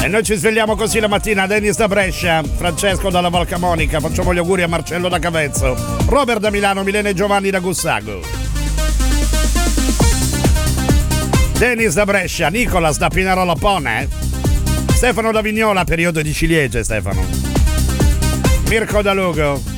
E noi ci svegliamo così la mattina. Dennis da Brescia, Francesco dalla Val Camonica, facciamo gli auguri a Marcello da Cavezzo, Robert da Milano, Milena e Giovanni da Gussago, Dennis da Brescia, Nicolas da Pinarolo Pone, Stefano da Vignola, periodo di ciliegie Stefano, Mirko da Lugo,